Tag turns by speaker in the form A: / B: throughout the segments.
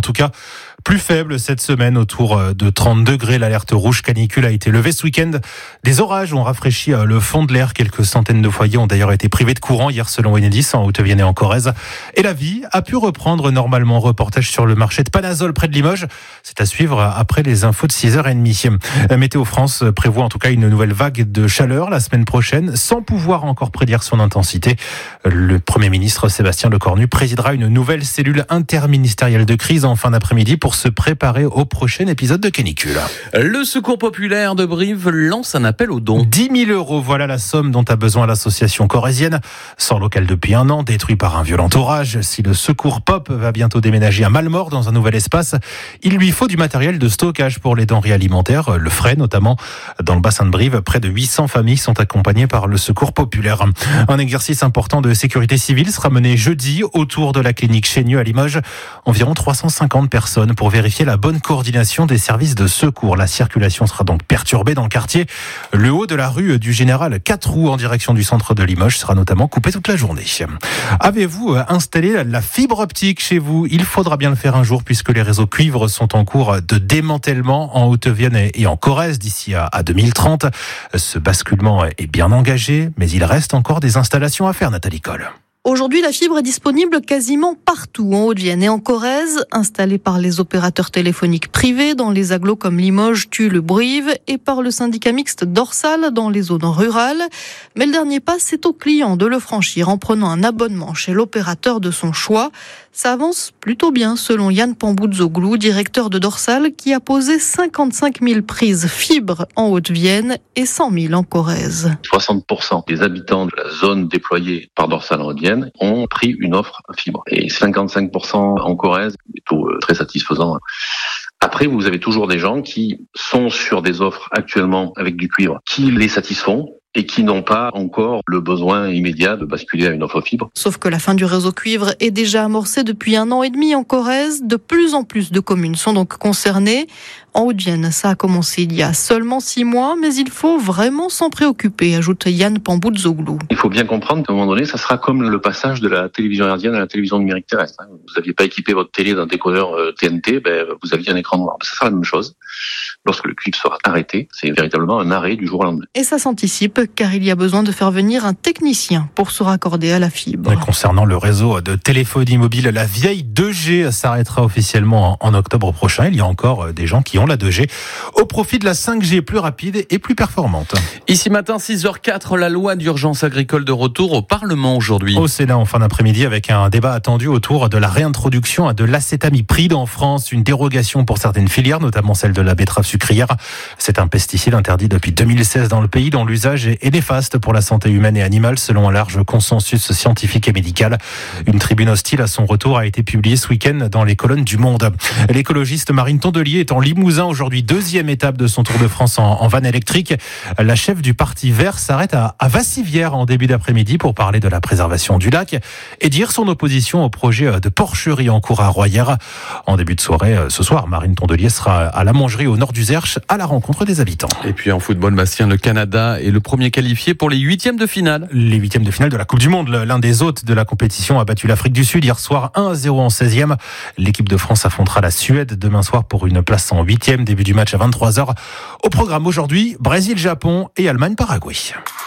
A: tout cas plus faible cette semaine, autour de 30 degrés. L'alerte rouge canicule a été levée ce week-end. Des orages ont rafraîchi le fond de l'air. Quelques centaines de foyers ont d'ailleurs été privés de courant hier selon Enedis en Haute-Vienne et en Corrèze. Et la vie a pu reprendre normalement. Reportage sur le marché de Panazol près de Limoges. C'est à suivre après les infos de 6h30. Météo France prévoit en tout cas une nouvelle vague de chaleur la semaine prochaine, sans pouvoir encore prédire son intensité. Le Premier ministre Sébastien Lecornu présidera une nouvelle cellule interministérielle de crise en fin d'après-midi pour se préparer au prochain épisode de canicule.
B: Le Secours populaire de Brive lance un appel aux dons.
A: 10 000 €, voilà la somme dont a besoin l'association corrézienne. Sans local depuis un an, détruit par un violent orage. Si le Secours Pop va bientôt déménager à Malmort dans un nouvel espace, il lui faut du matériel de stockage pour les denrées alimentaires, le frais notamment. Dans le bassin de Brive, près de 800 familles sont accompagnées par le Secours populaire. Un exercice important de sécurité civile sera mené jeudi autour de la clinique Chénieux à Limoges. Environ 350 personnes pour vérifier la bonne coordination des services de secours. La circulation sera donc perturbée dans le quartier. Le haut de la rue du Général 4 roues en direction du centre de Limoges sera notamment coupé toute la journée. Avez-vous installé la fibre optique chez vous ? Il faudra bien le faire un jour puisque les réseaux cuivre sont en cours de démantèlement en Haute-Vienne et en Corrèze d'ici à 2030. Ce basculement est bien engagé, mais il reste encore des installations à faire, Nathalie Coll.
C: Aujourd'hui, la fibre est disponible quasiment partout en Haute-Vienne et en Corrèze, installée par les opérateurs téléphoniques privés dans les agglos comme Limoges, Tulle, Brive et par le syndicat mixte Dorsal dans les zones rurales. Mais le dernier pas, c'est au client de le franchir en prenant un abonnement chez l'opérateur de son choix. Ça avance plutôt bien selon Yann Pambouzoglou, directeur de Dorsal, qui a posé 55 000 prises fibre en Haute-Vienne et 100 000 en Corrèze.
D: 60% des habitants de la zone déployée par Dorsal en Haute-Vienne ont pris une offre fibre. Et 55% en Corrèze, des taux très satisfaisants. Après, vous avez toujours des gens qui sont sur des offres actuellement avec du cuivre, qui les satisfont et qui n'ont pas encore le besoin immédiat de basculer à une offre fibre.
C: Sauf que la fin du réseau cuivre est déjà amorcée depuis 1 an et demi en Corrèze. De plus en plus de communes sont donc concernées. En Haute-Vienne, ça a commencé il y a seulement 6 mois, mais il faut vraiment s'en préoccuper, ajoute Yann Pambouzoglou.
D: Il faut bien comprendre qu'à un moment donné, ça sera comme le passage de la télévision hertzienne à la télévision numérique terrestre. Vous n'aviez pas équipé votre télé d'un décodeur TNT, vous aviez un écran noir. Ça sera la même chose. Lorsque le cuivre sera arrêté, c'est véritablement un arrêt du jour au lendemain.
C: Et ça s'anticipe, car il y a besoin de faire venir un technicien pour se raccorder à la fibre.
A: Et concernant le réseau de téléphonie mobile, la vieille 2G s'arrêtera officiellement en octobre prochain. Il y a encore des gens qui ont la 2G au profit de la 5G plus rapide et plus performante.
B: Ici matin, 6h04, la loi d'urgence agricole de retour au Parlement aujourd'hui.
A: Au Sénat en fin d'après-midi avec un débat attendu autour de la réintroduction de l'acétamipride en France. Une dérogation pour certaines filières, notamment celle de la betterave sucrière. C'est un pesticide interdit depuis 2016 dans le pays dont l'usage est néfaste pour la santé humaine et animale selon un large consensus scientifique et médical. Une tribune hostile à son retour a été publiée ce week-end dans les colonnes du Monde. L'écologiste Marine Tondelier est en Limousin aujourd'hui, deuxième étape de son Tour de France en van électrique. La chef du Parti Vert s'arrête à Vassivière en début d'après-midi pour parler de la préservation du lac et dire son opposition au projet de porcherie en cours à Royères. En début de soirée, ce soir, Marine Tondelier sera à la Mangerie au nord du Zerche à la rencontre des habitants.
B: Et puis en football, Bastien, le Canada est le premier qualifié pour les 8e de finale.
A: Les 8e de finale de la Coupe du Monde. L'un des hôtes de la compétition a battu l'Afrique du Sud hier soir 1-0 en 16e. L'équipe de France affrontera la Suède demain soir pour une place en 8e. Début du match à 23h. Au programme aujourd'hui, Brésil-Japon et Allemagne-Paraguay.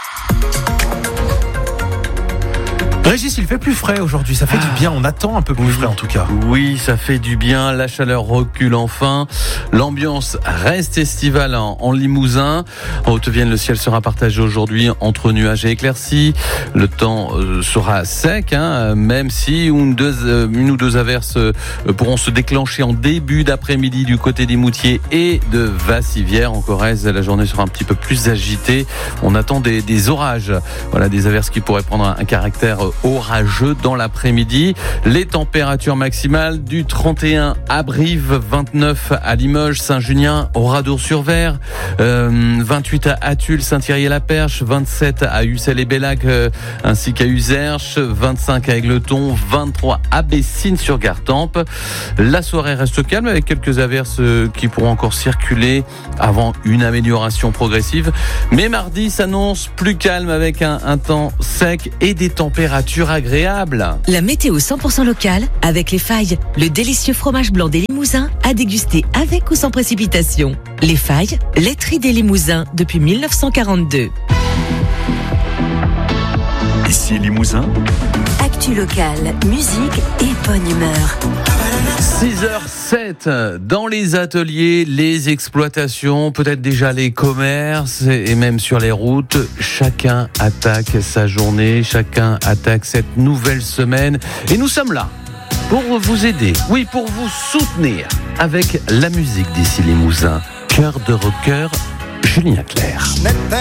A: Régis, il fait plus frais aujourd'hui, ça fait du bien, on attend un peu plus frais en tout cas.
B: Oui, ça fait du bien, la chaleur recule enfin, l'ambiance reste estivale en Limousin. En Haute-Vienne, le ciel sera partagé aujourd'hui entre nuages et éclaircies. Le temps sera sec, même si une ou deux averses pourront se déclencher en début d'après-midi du côté des Moutiers et de Vassivière. En Corrèze, la journée sera un petit peu plus agitée. On attend des orages, voilà, des averses qui pourraient prendre un caractère orageux dans l'après-midi. Les températures maximales du 31 à Brive, 29 à Limoges, Saint-Junien, Oradour-sur-Ver, 28 à Tulle, Saint-Thierry-la-Perche, 27 à Ussel-et-Bellac ainsi qu'à Uzerche, 25 à Égletons, 23 à Bessines-sur-Gartempe. La soirée reste calme avec quelques averses qui pourront encore circuler avant une amélioration progressive. Mais mardi s'annonce plus calme avec un temps sec et des températures nature agréable.
E: La météo 100% locale avec Les Failles, le délicieux fromage blanc des Limousins à déguster avec ou sans précipitation. Les Failles, laiterie des Limousins depuis 1942.
F: Ici Limousin.
G: Actu locale, musique et bonne humeur.
B: 6h07 dans les ateliers, les exploitations, peut-être déjà les commerces et même sur les routes. Chacun attaque sa journée, chacun attaque cette nouvelle semaine. Et nous sommes là pour vous aider, oui, pour vous soutenir avec la musique d'ici Limousin. Cœur de rocker, Julien Clerc.